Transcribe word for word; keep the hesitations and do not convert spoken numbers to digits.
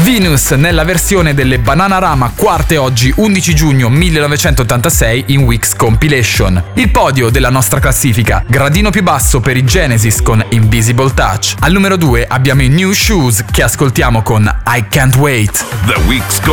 Venus nella versione delle Bananarama, quarte oggi undici giugno millenovecentottantasei in Weeks Compilation. Il podio della nostra classifica, gradino più basso per i Genesis con Invisible Touch. Al numero due abbiamo i New Shoes che ascoltiamo con I Can't Wait. The Weeks